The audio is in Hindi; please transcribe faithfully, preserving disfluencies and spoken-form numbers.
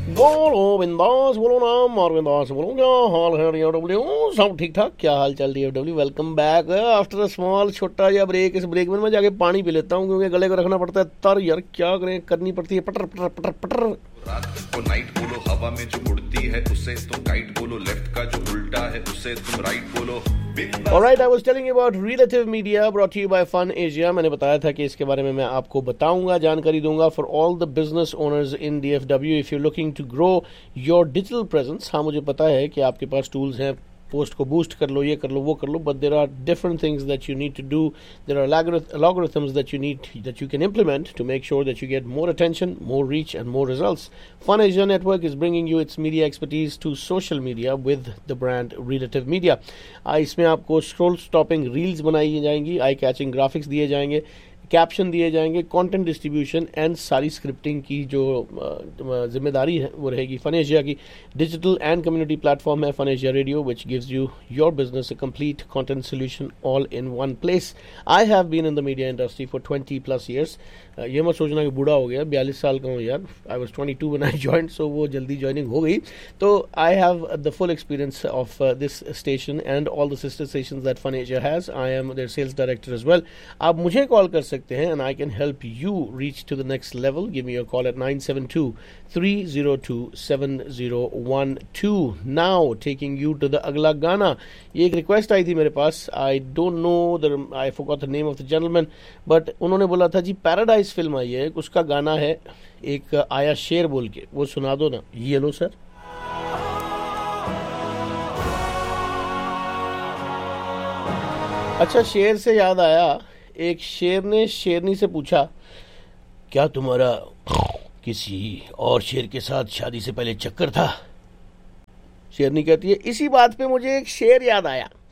बोलो बिंदास, बोलो नाम और बिंदास बोलो क्या हाल है डब्ल्यू। सब ठीक ठाक, क्या हाल चल रही है W. Welcome back after a small छोटा या ब्रेक। इस ब्रेक में मैं जाके पानी पी लेता हूँ क्योंकि गले को रखना पड़ता है तर। यार क्या करें, करनी पड़ती है पटर पटर पटर पटर। रात को नाइट बोलो, हवा में जो उड़ती है उसे तुम काइट बोलो, लेफ्ट का जो उल्टा है उसे तुम राइट बोलो। Alright, I was telling you about Relative Media brought to you by Fun Asia. मैंने बताया था कि इसके बारे में मैं आपको बताऊंगा, जानकारी दूंगा for all the business owners in D F W. If you're looking to grow your digital presence, हाँ मुझे पता है कि आपके पास टूल्स हैं, पोस्ट को बूस्ट कर लो, ये कर लो, वो कर लो, but there are different things that you need to do. There are algorithms that you need, that you can implement to make sure that you get more attention, more reach and more results. Fun Asia Network is bringing you its media expertise to social media with the brand Relative Media. इसमें आपको scroll stopping reels बनाई जाएंगी, eye catching graphics दिए जाएंगे, कैप्शन दिए जाएंगे, कंटेंट डिस्ट्रीब्यूशन एंड सारी स्क्रिप्टिंग की जो जिम्मेदारी है वो रहेगी फन एशिया की। डिजिटल एंड कम्युनिटी प्लेटफॉर्म है fun Asia radio, which gives you your business a complete content solution all in one place. I have been in the media industry for twenty plus years. ये मत सोचना कि बूढ़ा हो गया, बयालीस साल का हूँ यार। I was twenty two when I joined, सो वो जल्दी ज्वाइनिंग हो गई। तो I have the full experience of this station and all the sister stations that fun Asia has. I am there sales director as well. आप मुझे कॉल कर सकते हैं and I can help you reach to the next level. Give me a call at nine seven two, three zero two, seven zero one two. Now taking you to the अगला गाना। ये एक रिक्वेस्ट आई थी मेरे पास। I don't know the I forgot the name of the gentleman, but उन्होंने बोला था जी पैराडाइज फिल्म आई है, उसका गाना है एक आया शेर बोल के, वो सुना दो ना। ये लो सर। अच्छा, शेर से याद आया, एक शेर ने शेरनी से पूछा, क्या तुम्हारा किसी और शेर के साथ शादी से पहले चक्कर था? शेरनी कहती है, इसी बात पे मुझे एक शेर याद आया।